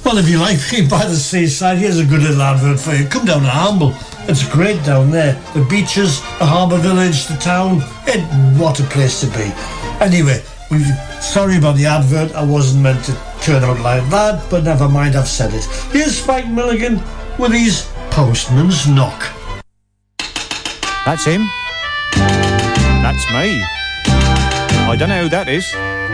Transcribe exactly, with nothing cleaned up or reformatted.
Well, if you like being by the seaside, here's a good little advert for you. Come down to Hamble. It's great down there. The beaches, the harbour village, the town. It, what a place to be. Anyway, we sorry about the advert. I wasn't meant to turn out like that, but never mind, I've said it. Here's Spike Milligan with his Postman's Knock. That's him. That's me. I don't know who that is.